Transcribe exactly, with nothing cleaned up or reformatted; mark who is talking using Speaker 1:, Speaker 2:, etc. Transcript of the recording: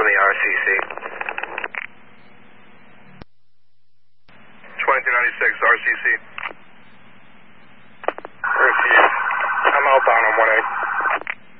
Speaker 1: on the R C C.
Speaker 2: twenty-two ninety-six, R C C.
Speaker 1: Refuse. I'm outbound on one eight.